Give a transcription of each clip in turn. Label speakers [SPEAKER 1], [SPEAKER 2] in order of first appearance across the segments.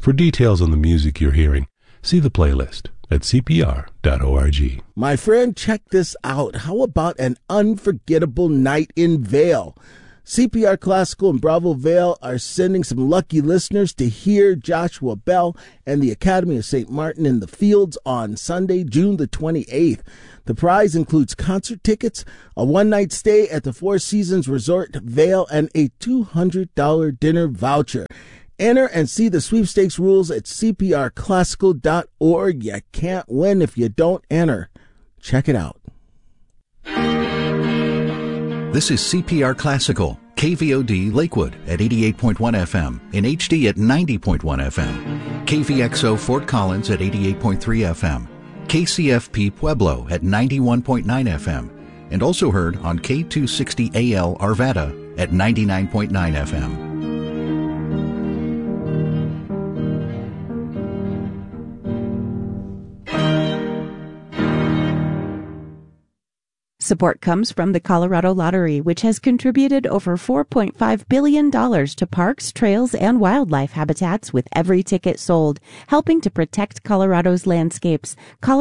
[SPEAKER 1] For details on the music you're hearing, see the playlist at cpr.org.
[SPEAKER 2] My friend, check this out. How about an unforgettable night in Vail? CPR Classical and Bravo Vail are sending some lucky listeners to hear Joshua Bell and the Academy of St. Martin in the Fields on Sunday, June the 28th. The prize includes concert tickets, a one-night stay at the Four Seasons Resort Vail, and a $200 dinner voucher. Enter and see the sweepstakes rules at cprclassical.org. You can't win if you don't enter. Check it out.
[SPEAKER 3] This is CPR Classical, KVOD Lakewood at 88.1 FM, in HD at 90.1 FM, KVXO Fort Collins at 88.3 FM, KCFP Pueblo at 91.9 FM, and also heard on K260AL Arvada at 99.9 FM.
[SPEAKER 4] Support comes from the Colorado Lottery, which has contributed over $4.5 billion to parks, trails, and wildlife habitats with every ticket sold, helping to protect Colorado's landscapes.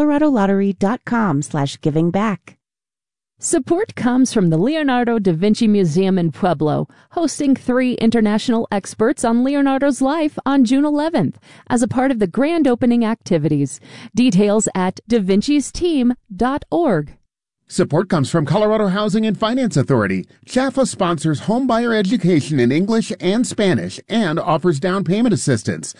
[SPEAKER 4] ColoradoLottery.com/givingback.
[SPEAKER 5] Support comes from the Leonardo da Vinci Museum in Pueblo, hosting 3 international experts on Leonardo's life on June 11th as a part of the grand opening activities. Details at davincisteam.org.
[SPEAKER 6] Support comes from Colorado Housing and Finance Authority. CHAFA sponsors homebuyer education in English and Spanish and offers down payment assistance.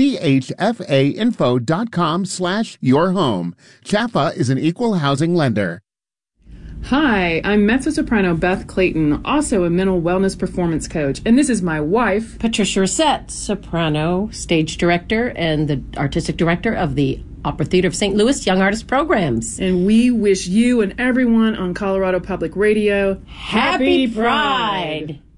[SPEAKER 6] chfainfo.com/yourhome. CHAFA is an equal housing lender.
[SPEAKER 7] Hi, I'm mezzo-soprano Beth Clayton, also a mental wellness performance coach, and this is my wife,
[SPEAKER 8] Patricia Rosette, soprano, stage director, and the artistic director of the Opera Theater of St. Louis Young Artist Programs.
[SPEAKER 7] And we wish you and everyone on Colorado Public Radio
[SPEAKER 8] Happy Pride!